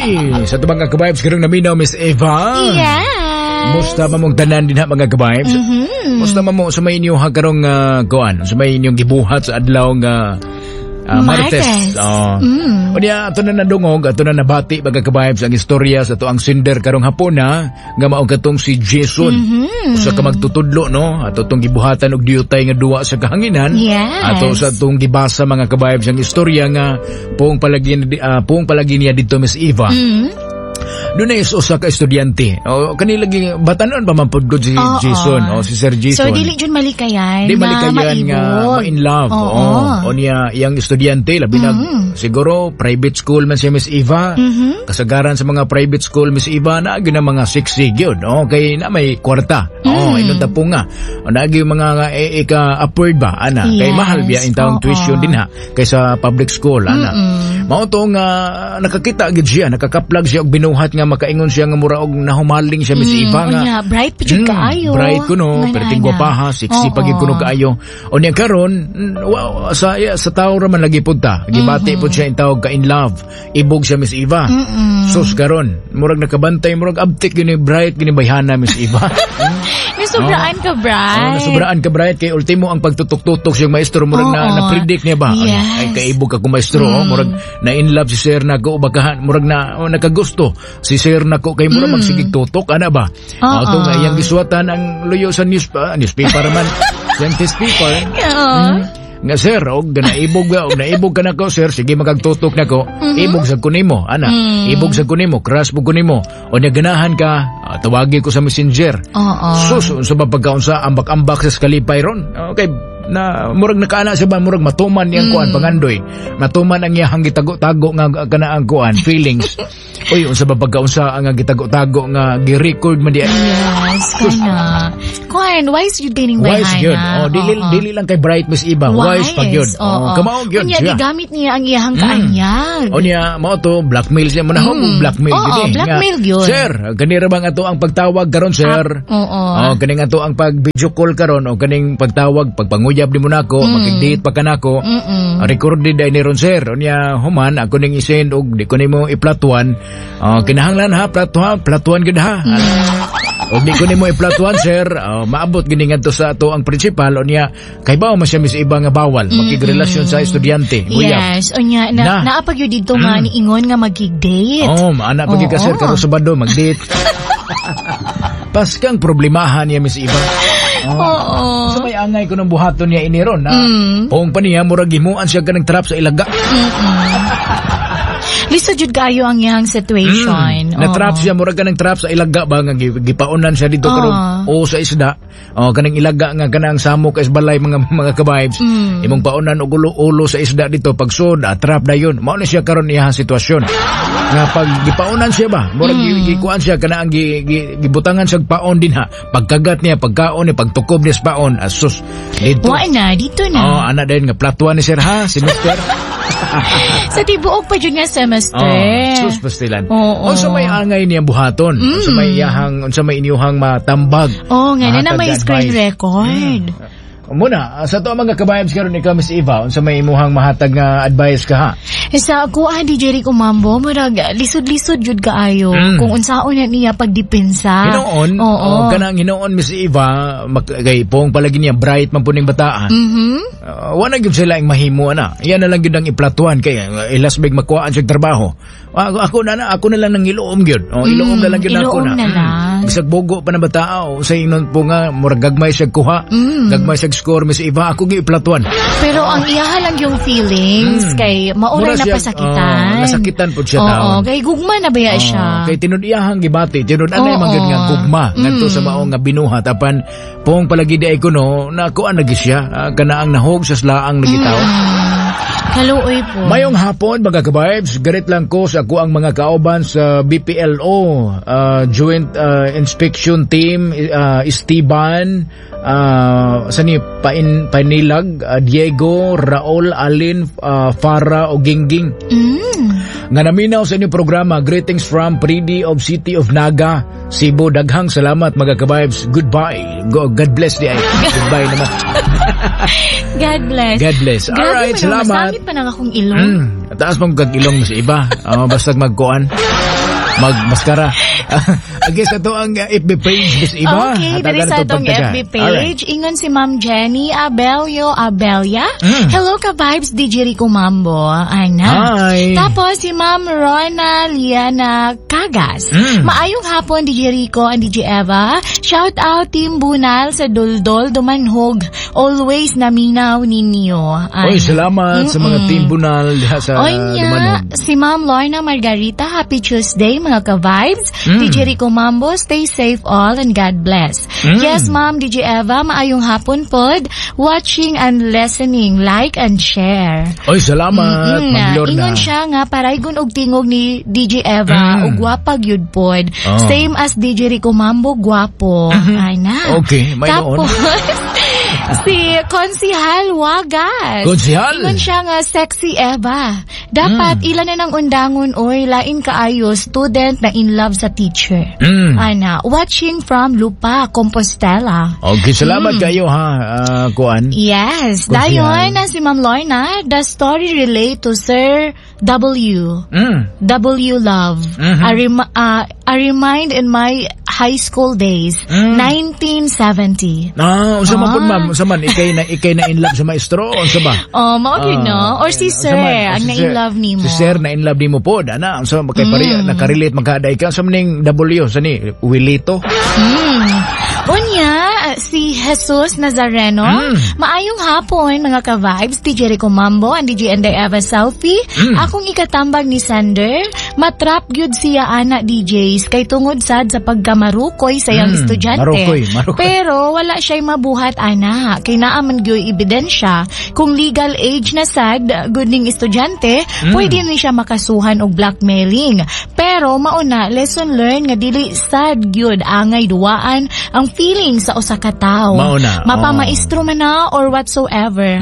Sa ito mga ka-vibes, karong naminaw, Miss Eva. Yes. Musta mamong tanan din ha mga ka-vibes? Musta mamong sa may inyo ha karong kuan, sa may inyong gibuhat sa adlaw nga Martes. O niya, ito na nadungog, ito na nabati mga ka-vibes ang istorya sa ito ang sinder karong hapon na nga maong katong si Jason. Usa ka magtutudlo, no? Ato itong gibuhatan og diyutay nga duwa sa kahanginan. Yes. Ato sa itong gibasa mga ka-vibes ang istorya nga puong palagi niya dito Miss Eva. Doon na usa ka estudyante. O kanilagi batanon pa man pud si Jason o si Sir Jason. So dili jud malikayan. Di malikayan nga ma-in love. O niya yang estudyante labi na siguro private school man si Miss Eva. Kasagaran sa mga private school Miss Eva na gyud mga sexy gyud. Kay na may kwarta. Inon ta po nga. O naagi mga upward ba ana. Kay mahal biya in taong tuition din ha kaysa public school ana. Mao to nga nakakita gid siya, nakakaplag siya og binuhat nga makaingon siya nga mura og nahumaling siya Miss Eva nga. Bright pa jud kaayo. Bright kuno, perting gwapaha, sexy pag kuno kaayo. O niya karon sa tao ra man lagi pud ta. Gibati pud siya in tawag ka in love. Ibog siya Miss Eva. Sus karon, murag nakabantay, murag abtik gini bright gini bayhana Miss Eva. Nasubraan ka, Bright. Nasubraan ka, Bright. Kay ultimo ang pagtutok-tutok siyang maestro. Murag na-predict niya ba? Yes. Ay, kaibog ako maestro. Murag na-in-love si Sir Nako. Bakahan, murag nakagusto si Sir Nako. Kay murag magsigig tutok. Ano ba? Ito nga, iyang giswatan ang luyo sa newspaper man. Scientist people. Nga sir, og naibog ka nako sir, sige magagtutok nako. Ibog sa kunimo, ana. Ibog sa kunimo, crush mo kunimo. O nya ganahan ka, tawagi ko sa messenger. Sus, sa pagkaunsa ambak-ambak sa kalipay ron. Okay, na murag nakaana siya ba murag matuman yang kuan pangandoy. Matuman ang iyang gitago-tago nga kana ang kuan feelings. Uy, unsa ba pagkaunsa ang gitago-tago nga gi-record man di. Yes, kana. Kuan, wise you dating by Wise yun. Dili lang kay Bright Miss Iba. Wise pag yun. Kamaog yun siya. Kunya, gigamit niya ang iyang kaanyag. O niya, mo to, blackmail siya. Manahong blackmail. Blackmail yun. Sir, kanira bang ato ang pagtawag karon sir? Kaning ato ang pag-video call karon o kaning pagtawag, pagpanguyab di mo nako, makig-date pa kanako. Recorded ay ni ron sir. O niya, human, ako ning isend og di ko nimo iplatuan. Kinahanglan ha, platuan gid ha. O di ko nimo iplatuan sir, maabot gini ngadto sa ato ang principal o niya kay bawo man siya Miss Iba nga bawal makigrelasyon sa estudyante. Yes, o niya naapag yun dito nga niingon nga magig-date. Ana pagid ka sir karon Sabado mag-date. Paskang problemahan niya Miss Iba. Sa may angay ko ng buhaton niya iniron na poong pa niya murag himuan siya kanang trap sa ilaga. Lisod jud kayo ang iyang situation. Na-trap siya, murag ka ng trap sa ilaga ba, nga gipaunan siya dito karon o sa isda. Kanang ilaga nga kanang samok is balay mga ka-vibes. Imong paunan og ulo sa isda dito, pagsud, trap na yun. Mao na siya karon iyang sitwasyon. Nga pag gipaunan siya ba, murag gikuan siya, kanang gibutangan siya paon din ha. Pagkagat niya, pagkaon niya, pagtukob niya sa paon, asus. Dito. Dito na. Ana din nga, platuan ni sir ha, si Mr. Sa tibuok pa dyan nga semester. Sus pastilan. Unsa may angay niyang buhaton? Unsa may inyuhang matambag? Nga na may screen record. Muna, sa to mga kabayabs karon ikaw Miss Eva, unsa may imuhang mahatag nga advice ka ha? Sa ako di Jericho Mambo, murag lisod-lisod jud kaayo kung unsaon na niya pagdepensa. Hinoon, kanang hinoon Miss Eva, kay pong palagi niya bright man puning bataan. Wala gyud sila ang mahimo ana. Yan na lang gyud ang iplatuan kay ilas big makuhaan siya trabaho. Ako na lang nang iloom gyud. Iloom na lang gyud ako na. Bisag bogo pa na batao sa inon po nga murag gagmay siya kuha. Gagmay siya score Miss Eva, ako gi iplatuan. Pero ang iyaha lang yung feelings kay maura na pasakitan. Nasakitan po siya taon. Kay gugma na baya siya. Kay tinud iyahang gibati, tinud anay man gyud nga gugma ngadto sa mao nga binuhat apan pong palagi di ay kuno na kuan lagi siya kana ang nahog sa slaang nagitaw. Haluoy po. Mayong hapon, mga ka-vibes, garit lang ko sa ako ang mga kauban sa BPLO, Joint Inspection Team, Esteban, Panilag, Diego, Raul, Alin, Farah o Gingging. Nga naminaw sa inyong programa, greetings from Pridi of City of Naga, Cebu. Daghang salamat mga ka-vibes. Goodbye. God bless di ay. Goodbye naman. God bless. God bless. Alright, salamat. Masamit pa nang akong ilong. Taas mong kag ilong sa iba. Basta magkuan. magmaskara. I guess ito ang FB page Miss Eva. Okay, dali sa itong FB page. Ingon si Ma'am Jenny Abelia. Hello ka vibes, DJ Rico Mambo. Ana. Hi. Tapos si Ma'am Rona Liana Cagas. Maayong hapon, DJ Rico and DJ Eva. Shout out Team Bunal sa Duldol, Dumanhog. Always naminaw ninyo. Oy, salamat sa mga Team Bunal sa Dumanhog. Si Ma'am Lorna Margarita, happy Tuesday mga ka-vibes. DJ Rico Mambo, stay safe all and God bless. Yes, Ma'am, DJ Eva, maayong hapon pod. Watching and listening, like and share. Oy, salamat, Ma'am Lorna. Ingon siya nga, paraygon og tingog ni DJ Eva, og gwapag yun pod. Same as DJ Rico Mambo, gwapo. Ay na. Okay, may noon. Tapos, si Konsihal Wagas. Konsihal? Ingon siya nga, sexy Eva. Dapat ilan na ng undangon, oy, lain kaayo, student na in love sa teacher. Ana, watching from Lupa, Compostela. Okay, salamat kayo ha, Kuan. Yes, dayon na si Ma'am Lorna, the story relate to Sir W. W Love. I remind in my high school days, 1970. Unsa man pud ma'am, unsa man ikay na in love sa maestro, unsa ba? Mao gyud no, or si Sir ang na in love nimo. Si Sir na in love nimo pod, ana, unsa man kay pare nakarelate magkaaday ka sa maning W sa ni Wilito. Unya, si Jesus Nazareno. Maayong hapon, mga ka-vibes. DJ Rico Mambo and DJ Enday Eva Selfie. Akong ikatambag ni Sander. Matrap gyud siya ana DJs kay tungod sad sa pagkamarukoy sa iyang estudyante. Marukoy. Pero wala siya'y mabuhat ana. Kay naaman gyud ebidensya kung legal age na sad good ning estudyante, pwede ni siya makasuhan og blackmailing. Pero mauna lesson learned nga dili sad gyud angay duwaan ang feeling sa usa ka tawo. Mapamaestro man na or whatsoever.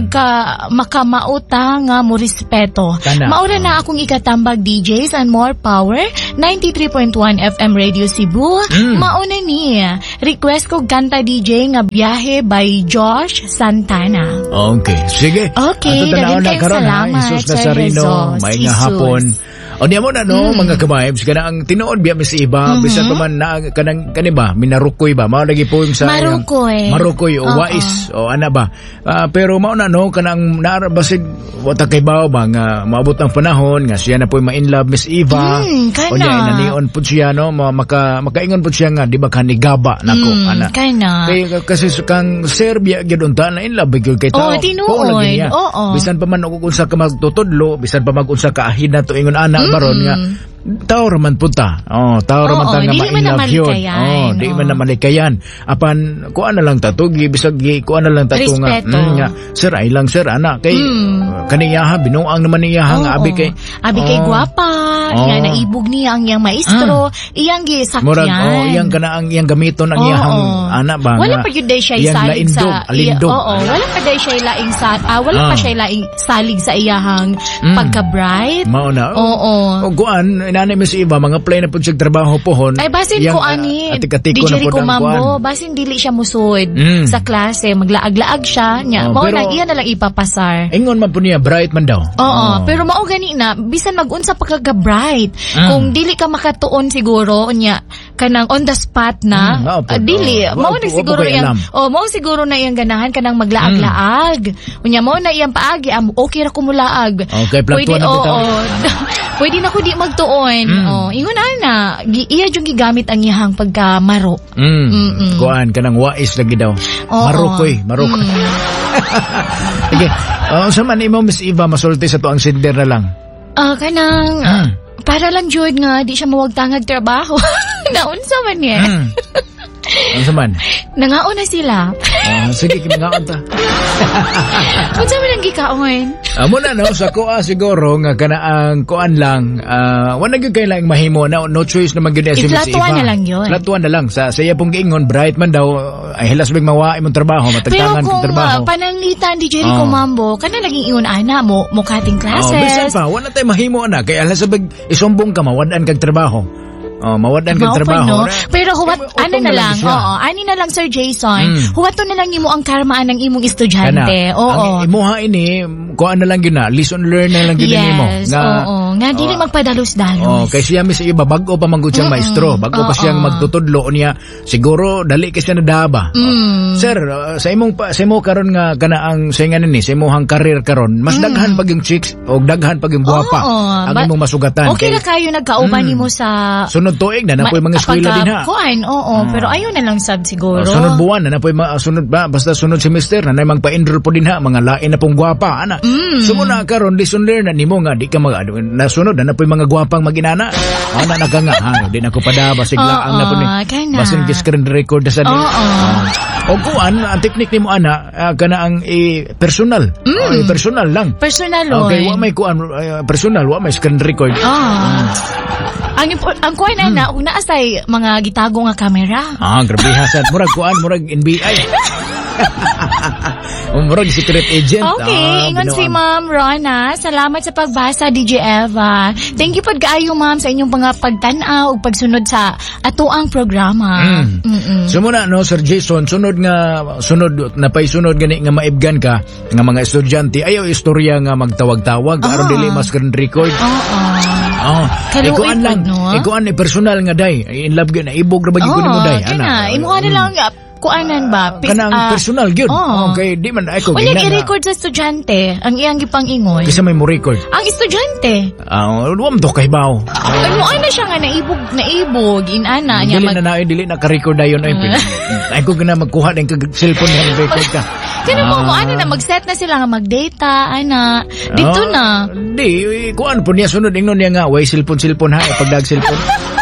Makamauta nga mo respeto. Maura na akong ikatambag DJs and more power. 93.1 FM Radio Cebu. Mauna ni. Request ko kanta DJ nga Biyahe by Josh Santana. Okay. Sige. Okay. Daling kayong salamat, Sir Jesus. May nga hapon. O niya mo na no, mga ka-vibes, kana ang tinuod biya Miss Iba, bisan pa man na kaniba, minarukoy ba? Mao lagi po yung sa Marukoy o wais o ana ba. Pero mao na no, kanang naarabasig wata kay bawo ba nga maabot ang panahon nga siya na po ma-in love Miss Iva. O niya inanion pud siya no, makaingon pud siya nga di ba kanigaba nako ana. Kay kasi kang Serbia gyud unta na in love gyud kay tao. Tinuod. Bisan pa man og unsa ka magtutudlo, bisan pa mag-unsa ka ahid na to ingon ana baron nga tao raman punta. Tao raman ta nga ma-in-love yun. Di man naman ikayan. Apan, kuha na lang tatugi, bisag kuha na lang tatu nga. Sir, ay lang sir, ana. Kay, kaniyaha, binuang naman niyaha nga, abi kay gwapa, nga naibog niya ang iyang maestro, iyang gisakyan. Murag, iyang kana ang iyang gamiton ang iyang, ana ba? Wala pa yun day siya salig sa, wala pa day siya laing sa, wala pa siya laing salig sa iyahang pagka-bright. Mauna. Kuan, nanay Miss Iva, mga play na po siya trabaho pohon. Ay, basin ko ani, DJ Rico Mambo, basin dili siya musud sa klase, maglaag-laag siya, mao na iya na lang ipapasar. Ingon man po niya, bright man daw. Pero mao gani na, bisan mag-unsa pa kaga-bright, kung dili ka makatuon siguro, niya, kanang on the spot na, dili, mao na siguro iyang, mao siguro na iyang ganahan, kanang maglaag-laag. Unya, mao na iyang paagi, okay ra kumulaag. Okay, platuan na bitaw. Pwede na ko di magtuon. Ingon na, iya yung gigamit ang iyahang pagkamaro. Kuan, kanang wais lagi daw. Marukoy. Okay. Sa man imo Miss Iva, masulti sa to ang sinder na lang. Kanang, para lang jud nga, di siya mawagtangag trabaho. Naunsa man niya. Ano man? Nangaon na sila. Sige, kinangaon ta. Kung saan mo nang gikaon? Muna no, sa kuha siguro nga kanaang kuan lang, wala gyud kay lang mahimo na no choice naman gyud si Miss Iva. Iflatuan na lang yun. Flatuan na lang. Sa iya pong giingon, bright man daw, ay hilas big mawa imong trabaho, matagtangan kong trabaho. Pero kung pananglitan di Jerry Mambo, kana laging ingon ana mo, mukating classes. Bisan pa, wala tay mahimo na, kay alas big isumbong ka, mawadan kag trabaho. Mawadan kag trabaho. No? Pero huwat, ano na lang, ani na lang Sir Jason, huwato na lang nimo ang karmaan ng imong estudyante. Ang imuha ini, kuan na lang yun na, lesson learn na lang yun nimo. Yes, nga dili magpadalos-dalos. Kay siya Miss Eva bago pa manggod siyang maestro, bago pa siyang magtutudlo niya, siguro dali kay siya nadaba. Sir, sa imo karon nga kanaang saingan ni sa imong career karon, mas daghan pag yung chicks o daghan pag yung guwapa ang imong masugatan. Okay na kayo nagkauban nimo sa sunod tuig na napoy mga eskwela din ha. Pero ayaw na lang sab siguro. Sunod buwan na napoy sunod ba basta sunod semester na namang pa-enroll po din ha mga lain na pong guwapa ana. Sumuna karon lesson learn na nimo nga di ka nasunod na napoy mga guwapang maginana. Ana na ka nga ha, di na ko padaba siglaang na po ni. Basin ki screen record sa ni. O kuan ang technique nimo ana kana ang personal. Personal lang. Personal okay, wa may kuan personal, wa may screen record. Ang kuan na ug naasay mga gitago nga camera. Grabe hasan murag kuan murag NBI. Murag secret agent. Okay, ingon si Ma'am Rona. Salamat sa pagbasa, DJ Eva. Thank you pod kaayo ma'am sa inyong mga pagtan-aw ug pagsunod sa atoang programa. So muna no Sir Jason, sunod napay-sunod gani nga maibgan ka nga mga estudyante ayaw istorya nga magtawag-tawag aron dili mas record. Ikuan lang. Ikuan personal nga day. In love gyud na ibog ra bagi ko nimo day. Ana. Imo na lang kuanan ba? Kanang personal gyud. Okay, di man ako ginana. Unya i-record sa estudyante ang iyang gipang-ingon. Kisa may mo record. Ang estudyante. Wa mo to kay baw. Ano ana siya nga naibog inana niya. Dili na ka-record dayon ay ko gina magkuha ng cellphone nga record ka. Kaya mo ana na mag-set na sila nga mag-data ana. Dito na. Di kuan po niya sunod ingnon niya nga way cellphone ha pagdag cellphone.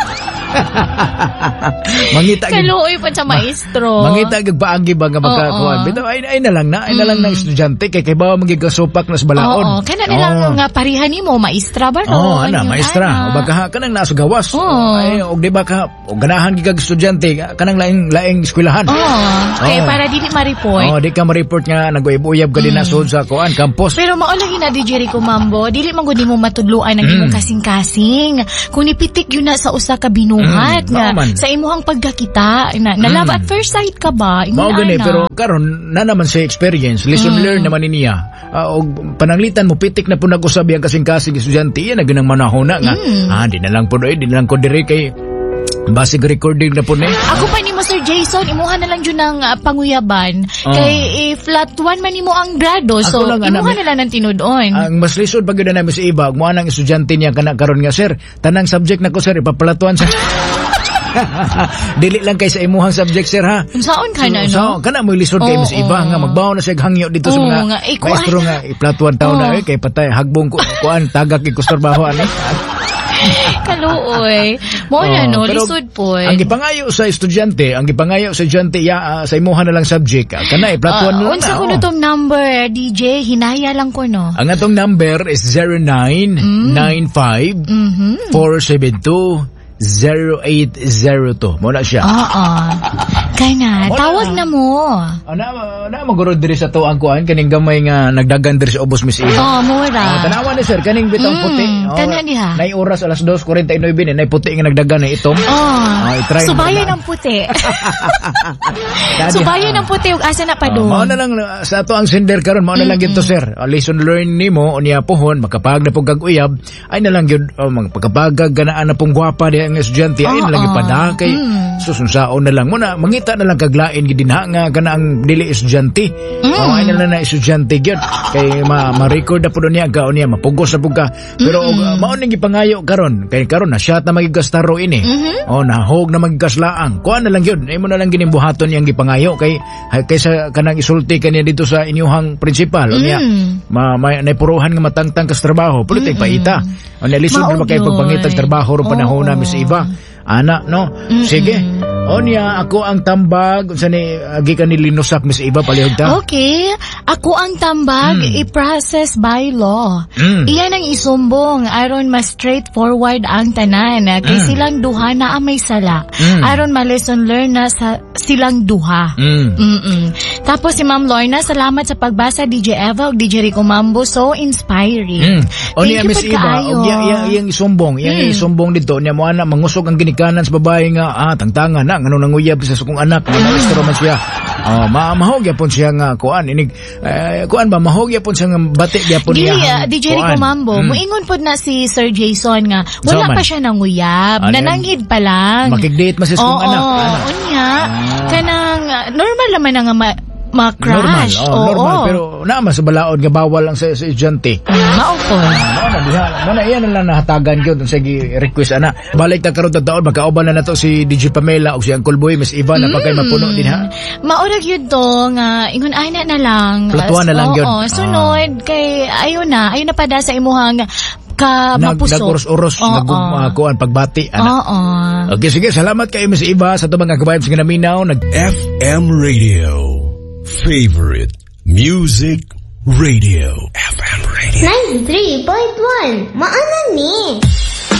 Mangita kaluoy pa sa maestro. Mangita gid paagi ba nga magkakuan. Bitaw ay na lang na estudyante kay bawa magigasupak na sa balaod. Kana nilang nga parihan nimo maestra ba no? Ana maestra. O baka kanang nasa gawas. Ay og di ba ka ganahan gid kag estudyante kanang laing eskwelahan. Kay para dili ma-report. Di ka ma-report nga naguyab-uyab ka din nasod sa kuan campus. Pero maulagi na DJ Rico Mambo, dili man gud nimo matudluan ang imong kasing-kasing. Kung nipitik yun na sa usa ka binuhat nga sa imuhang pagkakita na love at first sight ka ba? Mao gani pero karon na naman sa experience, lesson learned naman niya. Og pananglitan mo pitik na punag usab yang kasing-kasing estudyante yan na ganang manahon na nga. Di na lang po di na lang ko dire kay basig recording na po ni. Ako pa nimo Sir Jason, imuha na lang jud ng panguyaban. Kay flat 1 man nimo ang grado, so imuha na lang ng tinudon. Ang mas lisod pag yun na si Iba, mo nang estudyante niya kana karon nga sir, tanang subject nako sir ipapalatuan sa dili lang kay sa imuhang subject sir ha. Unsaon ka na no? So kana mo lisod kay Miss Iba nga magbaw na siya hangyo dito sa mga maestro nga iplatuan taon na kay patay hagbong kuan tagak ikustorbaho ani. Kaluoy. Mo na no, lisod po. Ang gipangayo sa estudyante, sa imuha na lang subject, kana iplatuan na. Unsa kuno tong number, DJ? Hinaya lang ko no. Ang atong number is 0995 472 0802. Muna siya. Kay na, tawag na mo. Na maguro diri sa tuang kuan kaning gamay nga nagdagan diri sa ubos Miss Eva. Mura. Tanawan ni sir kaning bitong puti. Kana diha. Nay oras alas 2:49 nay puti nga nagdagan na itom. Subayan ang puti. Subayan ang puti ug asa na pa do. Mao na lang sa ato ang sender karon, mao na lang gito sir. Lesson learn nimo unya pohon makapag na pug kag uyab ay na lang gyud magpagapag ganaan na pong gwapa diha ang estudyante ay na lang ipadakay. Susunsaon na lang muna mangita na lang kaglain gid dinha nga kana ang dili estudyante. Ay na lang na estudyante gyud kay ma-record na pud niya gaon niya mapugos na pug ka. Pero mao ning gipangayo karon kay karon na shot na magigastaro ini. Nahog na magkaslaang. Kuan na lang gyud. Imo na lang ginimbuhaton yang gipangayo kaysa kanang isulti kaniya dito sa inyuhang principal. Unya naipuruhan nga matangtang kas trabaho. Pulitig paita. Unya lisod na kay pagpangitag trabaho ro panahon na Miss Eva. Ana no. Sige. Onya ako ang tambag unsa ni agi ka ni linusak Miss Eva palihog ta. Okay. Ako ang tambag i-process by law. Iyan ang isumbong aron mas straightforward ang tanan kay silang duha na may sala. Aron ma lesson learn na sa silang duha. Tapos si Ma'am Lorna, salamat sa pagbasa DJ Eva ug DJ Rico Mambo, so inspiring. O niya Thank you Miss pud Eva, kaayo. yung isumbong, yung isumbong dito niya mo ana mangusog ang ginikanan sa babae nga tangtangan na ngano nanguyab sa sukong anak, maestro man siya. Mahog yapon siya nga kuan inig kuan ba mahog yapon siya nga bati gyapon Dili, niya. DJ Rico Mambo, muingon pod na si Sir Jason nga wala Zaman. pa siya nanguyab, Ano yan? nananghid pa lang. Makig-date man siya sa sukong anak. Unya. Kanang normal naman nga ma-crush. Normal. Pero naman sa balaod nga bawal lang sa estudyante. Maupol. Muna iyan lang nahatagan ko sa request ana. Balik ta karon taon magkauban na nato si DJ Pamela o si Uncle Boy, Miss Eva na pagkay mapuno din ha. Maurag yun to nga ingon ay na lang. Platuan na lang yun. Oo, sunod kay ayun na pada sa imuhang ka mapuso. Nag-uros-uros, kuan pagbati ana. Okay, sige, salamat kay Miss Eva sa tubang kabayan sa Ginaminaw. FM Radio. Favorite Music Radio. FM Radio. 93.1 Maanan ni